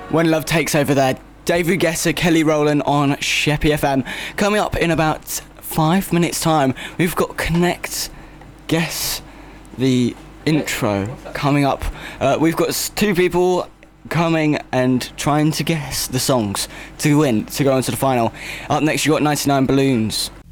When Love Takes Over there, David Guetta, Kelly Rowland on Sheppy FM. Coming up in about 5 minutes time, we've got Connect, Guess the Intro coming up. We've got two people coming and trying to guess the songs to win, to go on to the final. Up next, you got 99 Balloons.